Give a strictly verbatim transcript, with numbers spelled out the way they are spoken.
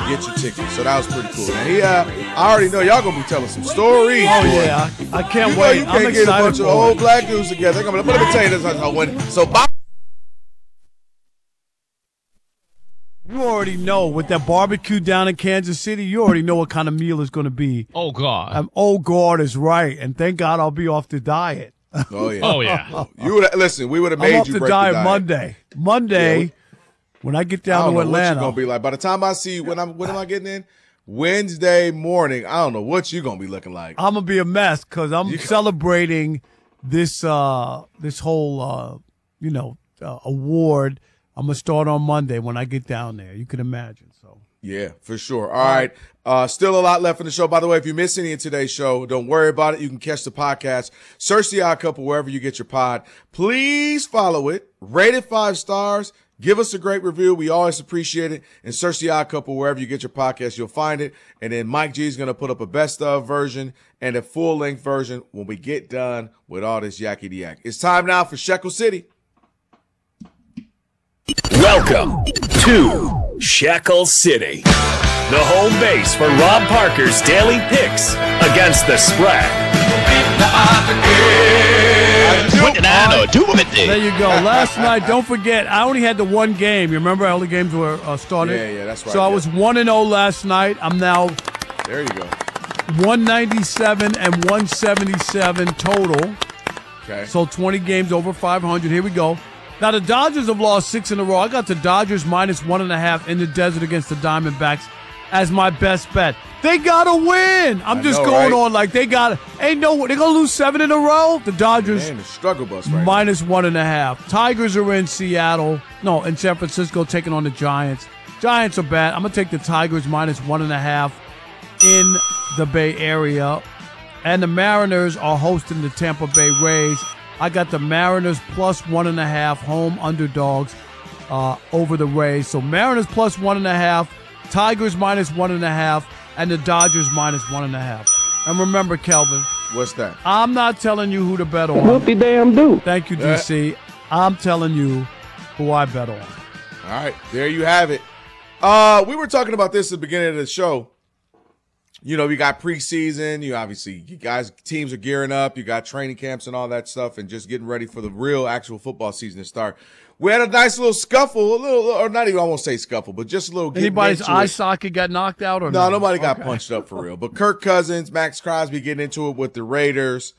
get your tickets. So that was pretty cool. Now, he, uh, I already know y'all gonna be telling some stories. Oh boy. yeah, I, I can't you wait. Know you I'm can't get a bunch of old it. black dudes together. They're gonna, let me tell you this. I win. So Bob. You already know with that barbecue down in Kansas City, you already know what kind of meal it's going to be. Oh, God. Um, oh, God is right. And thank God I'll be off the diet. Oh, yeah. Oh, yeah. You would listen, we would have made I'm off you the break diet, the diet Monday. Monday, Yeah, we, when I get I down don't to know what Atlanta. you're going to be like. By the time I see you, when, I'm, when am I getting in? Wednesday morning. I don't know what you're going to be looking like. I'm going to be a mess because I'm You- celebrating this uh, this whole, uh, you know, uh, award. I'm going to start on Monday when I get down there. You can imagine. So. Yeah, for sure. All right. Uh, still a lot left in the show. By the way, if you miss any of today's show, don't worry about it. You can catch the podcast. Search The Odd Couple wherever you get your pod. Please follow it. Rate it five stars. Give us a great review. We always appreciate it. And search The Odd Couple wherever you get your podcast. You'll find it. And then Mike G is going to put up a best of version and a full-length version when we get done with all this yakety yak. It's time now for Shekel City. Welcome to Shekel City, the home base for Rob Parker's daily picks against the spread. There you go. Last night, don't forget, I only had the one game. You remember all the games were uh, started? Yeah, yeah, that's right. So I yeah. was one and oh last night. I'm now There you go. one ninety-seven and one seventy-seven total. Okay. So twenty games over five hundred. Here we go. Now, the Dodgers have lost six in a row. I got the Dodgers minus one and a half in the desert against the Diamondbacks as my best bet. They got to win. I'm I just know, going right? on like they got to. Ain't no, they're going to lose seven in a row. The Dodgers Man, the struggle bus right minus one and a half. Tigers are in Seattle. No, in San Francisco taking on the Giants. Giants are bad. I'm going to take the Tigers minus one and a half in the Bay Area. And the Mariners are hosting the Tampa Bay Rays. I got the Mariners plus one and a half home underdogs uh, over the Rays. So Mariners plus one and a half, Tigers minus one and a half, and the Dodgers minus one and a half. And remember, Kelvin, What's that? I'm not telling you who to bet on. Whoop-de-damn do. Thank you, D C. I'm telling you who I bet on. All right, there you have it. Uh, we were talking about this at the beginning of the show. You know, we got preseason. You obviously, you guys, teams are gearing up. You got training camps and all that stuff, and just getting ready for the real, actual football season to start. We had a nice little scuffle, a little, or not even, I won't say scuffle, but just a little. getting Anybody's into eye it. socket got knocked out or No, no? nobody got Okay. punched up for real. But Kirk Cousins, Max Crosby getting into it with the Raiders.